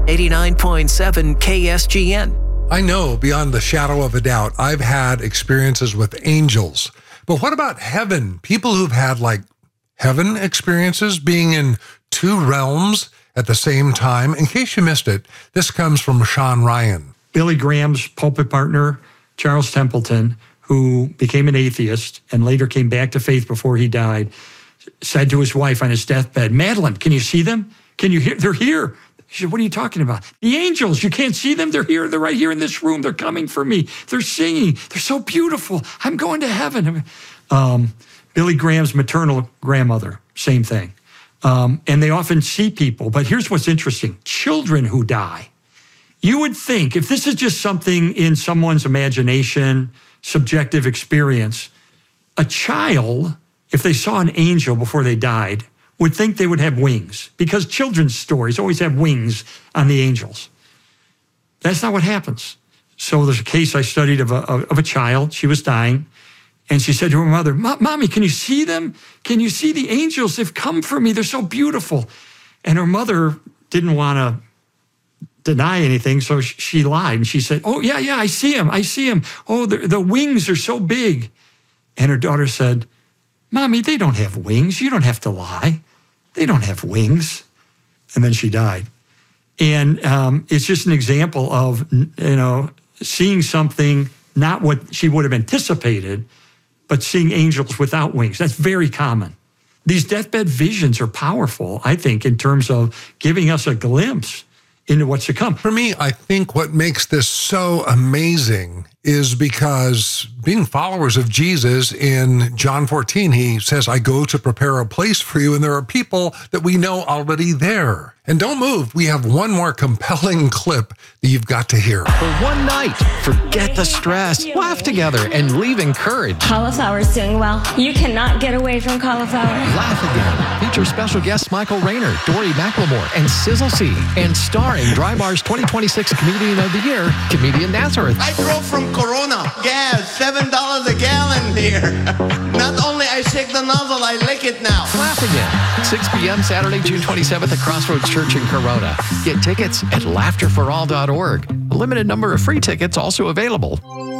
89.7 KSGN. I know beyond the shadow of a doubt, I've had experiences with angels. But what about heaven? People who've had heaven experiences, being in two realms at the same time. In case you missed it, this comes from Sean Ryan. Billy Graham's pulpit partner, Charles Templeton, who became an atheist and later came back to faith before he died, said to his wife on his deathbed, "Madeline, can you see them? Can you hear? They're here." She said, "What are you talking about?" "The angels, you can't see them. They're here. They're right here in this room. They're coming for me. They're singing. They're so beautiful. I'm going to heaven." Billy Graham's maternal grandmother, same thing. And they often see people. But here's what's interesting. Children who die. You would think if this is just something in someone's imagination, subjective experience, a child, if they saw an angel before they died, would think they would have wings, because children's stories always have wings on the angels. That's not what happens. So there's a case I studied of a child. She was dying, and she said to her mother, "Mommy, can you see them? Can you see the angels? They've come for me. They're so beautiful." And her mother didn't want to deny anything, so she lied. And she said, "Oh, yeah, I see him. I see him. Oh, the wings are so big." And her daughter said, "Mommy, they don't have wings. You don't have to lie. They don't have wings." And then she died. And it's just an example of, seeing something, not what she would have anticipated, but seeing angels without wings. That's very common. These deathbed visions are powerful, I think, in terms of giving us a glimpse into what's to come. For me, I think what makes this so amazing is because being followers of Jesus, in John 14, he says, "I go to prepare a place for you," and there are people that we know already there. And don't move, we have one more compelling clip that you've got to hear. For one night, forget the stress, laugh together, and leave encouraged. Cauliflower's doing well. You cannot get away from cauliflower. Laugh Again features special guests Michael Rayner, Dory McLemore, and Sizzle C, and starring Dry Bar's 2026 Comedian of the Year, comedian Nazareth. I drove from Corona. Gas, $7 a gallon here. Not only I shake the nozzle, I lick it now. Laugh Again, 6 p.m. Saturday, June 27th at Crossroads Church in Corona. Get tickets at laughterforall.org. A limited number of free tickets also available.